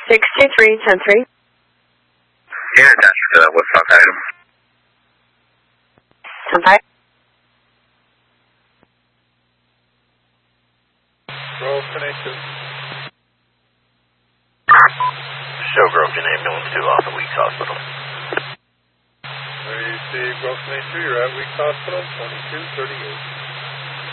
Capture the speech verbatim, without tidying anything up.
six two three, ten three. Yeah, that's uh, what's up, item? ten five. Grove connected. Show Grove to ambulance two off at Weeks Hospital. There you see Grove twenty-two, you're at Weeks Hospital, twenty-two thirty-eight.